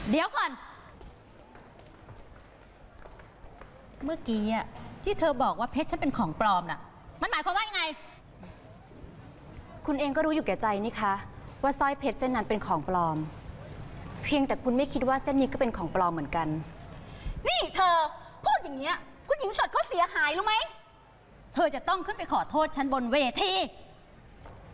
เดี๋ยวก่อนเมื่อกี้อะที่เธอบอกว่าเพชรฉันเป็นของปลอมน่ะมันหมายความว่ายังไงคุณเองก็รู้อยู่แก่ใจนี่คะว่าสร้อยเพชรเส้นนั้นเป็นของปลอมเพียงแต่คุณไม่คิดว่าเส้นนี้ก็เป็นของปลอมเหมือนกันนี่เธอพูดอย่างเงี้ยคุณหญิงสดก็เสียหายรู้ไหมเธอจะต้องขึ้นไปขอโทษฉันบนเวที